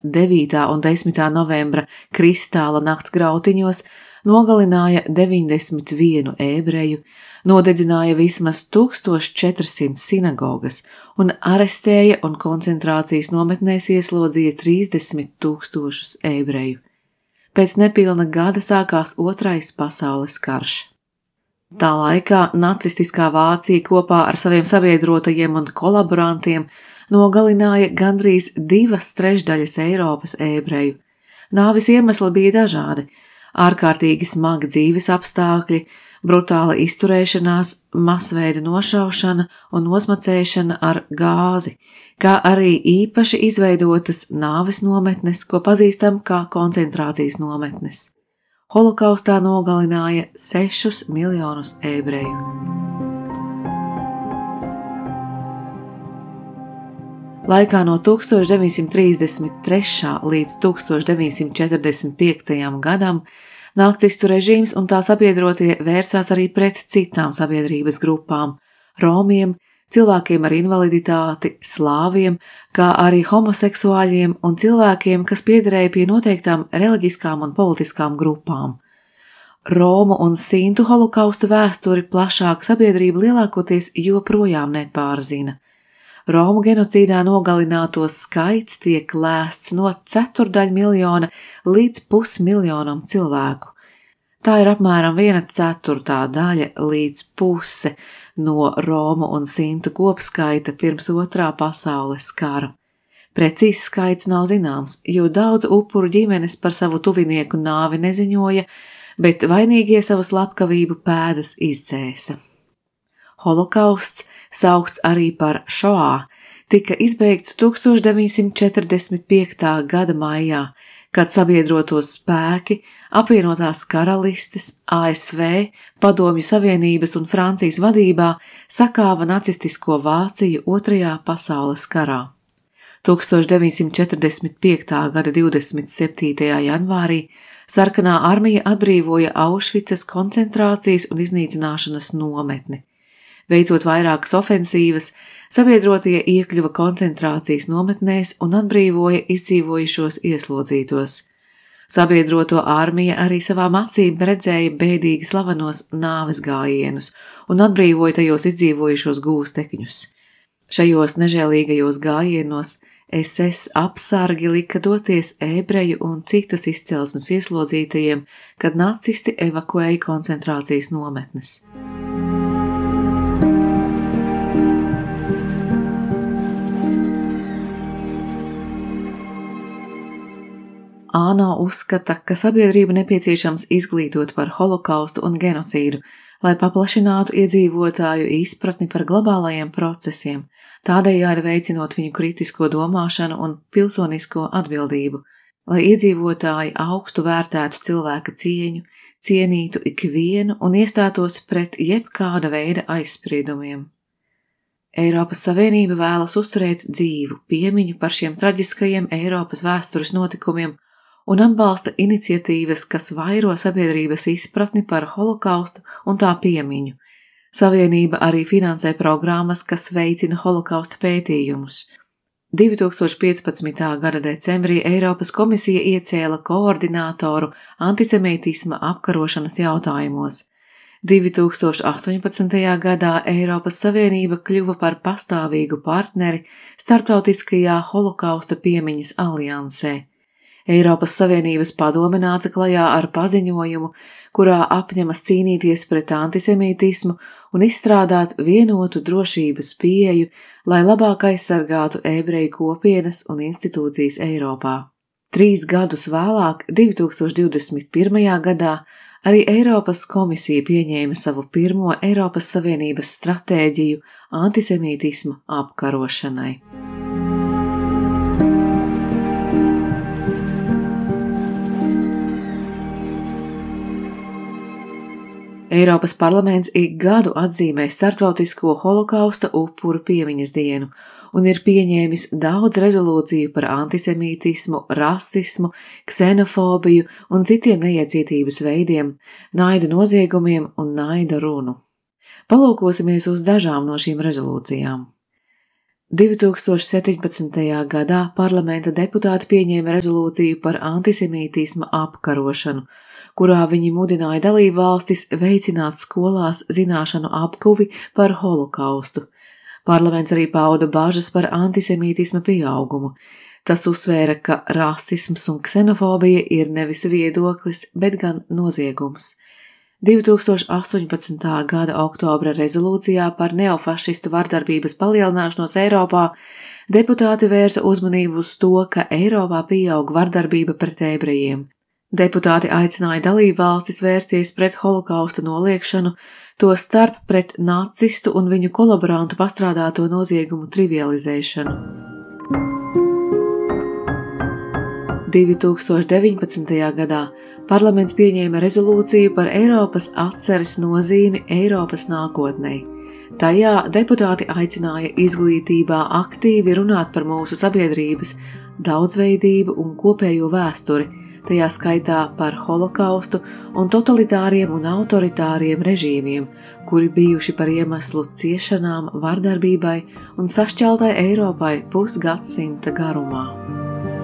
9. un 10. novembra Kristāla nakts grautiņos nogalināja 91 ebreju, nodedzināja vismaz 1400 sinagogas un arestēja un koncentrācijas nometnēs ieslodzīja 30 000 ebreju. Pēc nepilna gada sākās Otrais pasaules karš. Tā laikā nacistiskā Vācija kopā ar saviem sabiedrotajiem un kolaborantiem nogalināja gandrīz 2/3 Eiropas ebreju. Nāves iemesli bija dažādi – ārkārtīgi smagi dzīves apstākļi, brutāla izturēšanās, masveida nošaušana un nosmacēšana ar gāzi, kā arī īpaši izveidotas nāves nometnes, ko pazīstam kā koncentrācijas nometnes. Holokaustā nogalināja 6 miljonus ebreju. Laikā no 1933. līdz 1945. gadam nacistu režīms un tā sabiedrotie vērsās arī pret citām sabiedrības grupām – romiem, cilvēkiem ar invaliditāti, slāviem, kā arī homoseksuāļiem un cilvēkiem, kas piederēja pie noteiktām reliģiskām un politiskām grupām. Romu un sintu holokausta vēsturi plašāka sabiedrība lielākoties joprojām nepārzina. Romu genocīdā nogalināto skaits tiek lēsts no 400 000 līdz 500 000 cilvēku. Tā ir apmēram 1/4 daļa līdz puse no Romu un sintu kopskaita pirms Otrā pasaules kara. Precīzs skaits nav zināms, jo daudz upuru ģimenes par savu tuvinieku nāvi neziņoja, bet vainīgie savu slepkavību pēdas izdzēsa. Holokausts, saukts arī par Šoā, tika izbeigts 1945. gada maijā, kad sabiedrotos spēki, apvienotās karalistes, ASV, Padomju Savienības un Francijas vadībā sakāva nacistisko Vāciju Otrajā pasaules karā. 1945. gada 27. janvārī Sarkanā armija atbrīvoja Aušvicas koncentrācijas un iznīcināšanas nometni. Veicot vairākas ofensīvas, sabiedrotie iekļuva koncentrācijas nometnēs un atbrīvoja izdzīvojušos ieslodzītos. Sabiedroto armija arī savām acīm redzēja bēdīgi slavenos nāves gājienus un atbrīvoja tajos izdzīvojušos gūstekņus. Šajos nežēlīgajos gājienos SS apsargi lika doties ebreju un citas izcelsmes ieslodzītajiem, kad nacisti evakuēja koncentrācijas nometnes. ANO uzskata, ka sabiedrību nepieciešams izglītot par holokaustu un genocīdu, lai paplašinātu iedzīvotāju izpratni par globālajiem procesiem, tādējādi veicinot viņu kritisko domāšanu un pilsonisko atbildību, lai iedzīvotāji augstu vērtētu cilvēka cieņu, cienītu ikvienu un iestātos pret jebkāda veida aizspriedumiem. Eiropas Savienība vēlas uzturēt dzīvu piemiņu par šiem traģiskajiem Eiropas vēstures notikumiem un atbalsta iniciatīvas, kas vairo sabiedrības izpratni par holokaustu un tā piemiņu. Savienība arī finansē programmas, kas veicina holokausta pētījumus. 2015. gada decembrī Eiropas komisija iecēla koordinātoru antisemītisma apkarošanas jautājumos. 2018. gadā Eiropas Savienība kļuva par pastāvīgu partneri Starptautiskajā holokausta piemiņas aliansē. Eiropas Savienības padome nāca klajā ar paziņojumu, kurā apņemas cīnīties pret antisemītismu un izstrādāt vienotu drošības pieeju, lai labāk aizsargātu ebreju kopienas un institūcijas Eiropā. 3 gadus vēlāk, 2021. gadā, arī Eiropas komisija pieņēma savu pirmo Eiropas Savienības stratēģiju antisemītisma apkarošanai. Eiropas parlaments ik gadu atzīmē Starptautisko holokausta upuru piemiņas dienu un ir pieņēmis daudz rezolūciju par antisemītismu, rasismu, ksenofobiju un citiem neiecietības veidiem, naida noziegumiem un naida runu. Palūkosimies uz dažām no šīm rezolūcijām. 2017. gadā parlamenta deputāti pieņēma rezolūciju par antisemītisma apkarošanu, kurā viņi mudināja dalību valstis veicināt skolās zināšanu apguvi par holokaustu. Parlaments arī pauda bažas par antisemītisma pieaugumu. Tas uzsvēra, ka rasisms un ksenofobija ir nevis viedoklis, bet gan noziegums. 2018. gada oktobra rezolūcijā par neofašistu vardarbības palielināšanos Eiropā deputāti vērsa uzmanību uz to, ka Eiropā pieaug vardarbība pret ebrejiem. Deputāti aicināja dalību valstis vērsties pret holokausta noliekšanu, to starp pret nacistu un viņu kolaborantu pastrādāto noziegumu trivializēšanu. 2019. gadā parlaments pieņēma rezolūciju par Eiropas atceres nozīmi Eiropas nākotnei. Tajā deputāti aicināja izglītībā aktīvi runāt par mūsu sabiedrības daudzveidību un kopējo vēsturi, tajā skaitā par holokaustu un totalitāriem un autoritāriem režīmiem, kuri bijuši par iemeslu ciešanām, vardarbībai un sašķeltai Eiropai pusgadsimta garumā.